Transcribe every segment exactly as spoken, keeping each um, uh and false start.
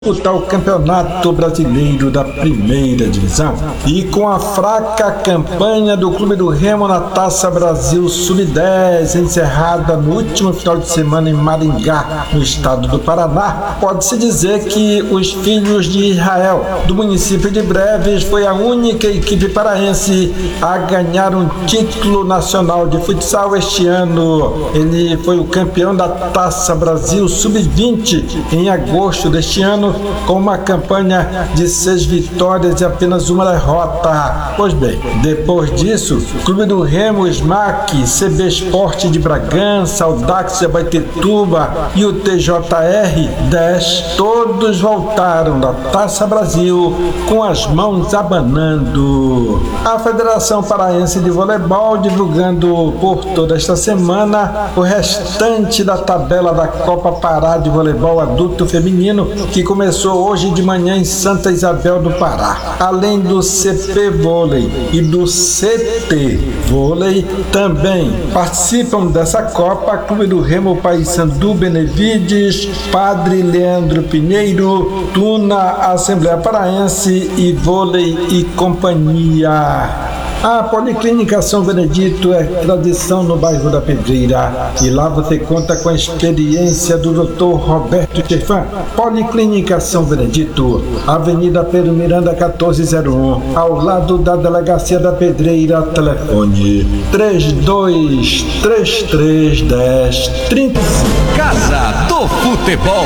disputar o Campeonato Brasileiro da Primeira Divisão. E com a fraca campanha do Clube do Remo na Taça Brasil sub dez, encerrada no último final de semana em Maringá, no estado do Paraná, pode-se dizer que os Filhos de Israel, do município de Breves, foi a única equipe paraense a ganhar um título nacional de futsal este ano. Ele foi o campeão da Taça Brasil sub vinte em agosto deste ano, com uma campanha de seis vitórias e apenas uma derrota. Pois bem, depois disso, Clube do Remo, SMAC, C B Sport de Bragança, Audax de Abaetetuba e o T J R dez, todos voltaram da Taça Brasil com as mãos abanando. A Federação Paraense de Voleibol divulgando por toda esta semana o restante da tabela da Copa Pará de Voleibol Adulto Feminino, que começou hoje de manhã em Santa Isabel do Pará. Além do C P Vôlei e do C T Vôlei, também participam dessa Copa Clube do Remo Paysandu Benevides, Padre Leandro Pinheiro, Tuna Assembleia Paraense e Vôlei e Companhia. A Policlínica São Benedito é tradição no bairro da Pedreira e lá você conta com a experiência do doutor Roberto Chefan. Policlínica São Benedito, Avenida Pedro Miranda quatorze zero um, ao lado da Delegacia da Pedreira. Telefone três dois três três um zero três cinco. Casa do Futebol.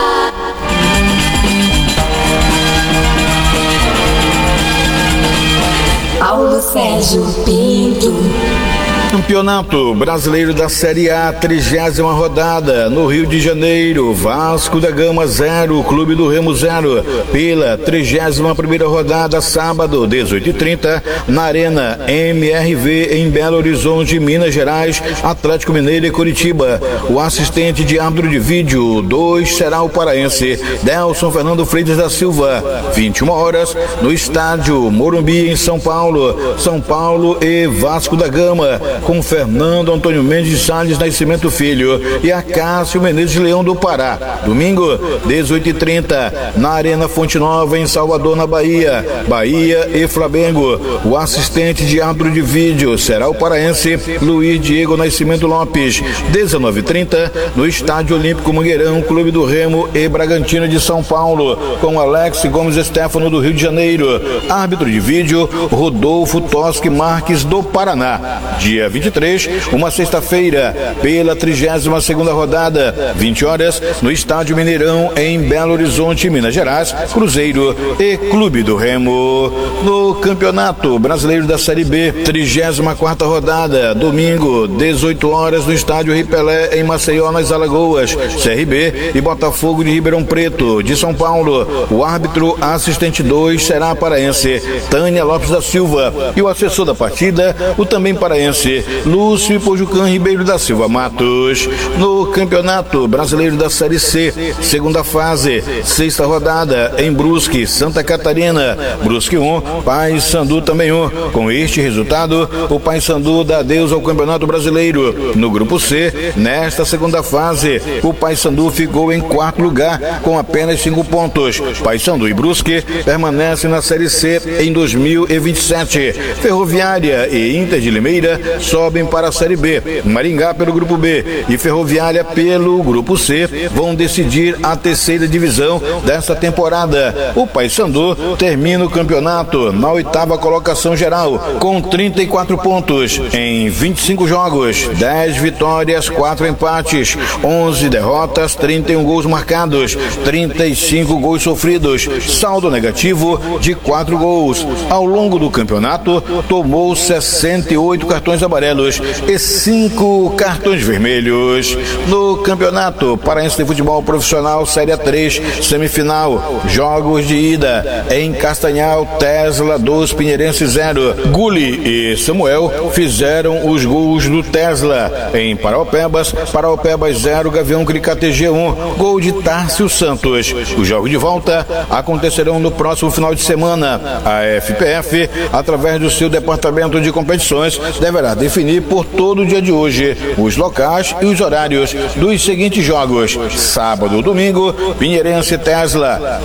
Paulo Sérgio Pinto. Campeonato Brasileiro da Série A, trigésima rodada, no Rio de Janeiro, Vasco da Gama zero, Clube do Remo zero, pela trigésima primeira rodada, sábado, dezoito e trinta, na Arena M R V, em Belo Horizonte, Minas Gerais, Atlético Mineiro e Curitiba. O assistente de árbitro de vídeo, dois, será o paraense Delson Fernando Freitas da Silva. vinte e uma horas, no estádio Morumbi, em São Paulo, São Paulo e Vasco da Gama, com Fernando Antônio Mendes de Salles Nascimento Filho e Acácio Menezes Leão do Pará. Domingo, dezoito e trinta, na Arena Fonte Nova, em Salvador, na Bahia, Bahia e Flamengo. O assistente de árbitro de vídeo será o paraense Luiz Diego Nascimento Lopes. dezenove e trinta, no Estádio Olímpico Mangueirão, Clube do Remo e Bragantino de São Paulo, com Alex Gomes Estéfano do Rio de Janeiro. Árbitro de vídeo, Rodolfo Toschi Marques do Paraná. Dia vinte e três, uma sexta-feira, pela trigésima segunda rodada, vinte horas, no Estádio Mineirão, em Belo Horizonte, Minas Gerais, Cruzeiro e Clube do Remo. No Campeonato Brasileiro da Série B, trigésima quarta rodada, domingo, dezoito horas, no Estádio Rei Pelé, em Maceió, nas Alagoas, C R B e Botafogo de Ribeirão Preto, de São Paulo. O árbitro assistente dois será a paraense Tânia Lopes da Silva e o assessor da partida, o também paraense Lúcio Pojucan Ribeiro da Silva Matos. No Campeonato Brasileiro da Série C, segunda fase, sexta rodada, em Brusque, Santa Catarina, Brusque um, Paysandu também um. Com este resultado, o Paysandu dá adeus ao Campeonato Brasileiro. No Grupo C, nesta segunda fase, o Paysandu ficou em quarto lugar com apenas cinco pontos. Paysandu e Brusque permanecem na Série C em dois mil e vinte e sete. Ferroviária e Inter de Limeira sobem para a Série B. Maringá pelo Grupo B e Ferroviária pelo Grupo C vão decidir a terceira divisão desta temporada. O Paysandu termina o campeonato na oitava colocação geral com trinta e quatro pontos em vinte e cinco jogos, dez vitórias, quatro empates, onze derrotas, trinta e um gols marcados, trinta e cinco gols sofridos, saldo negativo de quatro gols. Ao longo do campeonato, tomou sessenta e oito cartões amarelos e cinco cartões vermelhos. No Campeonato Paraense de Futebol Profissional Série três, semifinal, jogos de ida em Castanhal, Tesla dois, Pinheirense zero. Guli e Samuel fizeram os gols do Tesla. Em Paraupebas, Paraupebas zero, Gavião Cricatg um, gol de Tárcio Santos. Os jogos de volta acontecerão no próximo final de semana. A F P F, através do seu departamento de competições, deverá decidir definir por todo o dia de hoje os locais e os horários dos seguintes jogos. Sábado, domingo, Pinheirense e Tesla.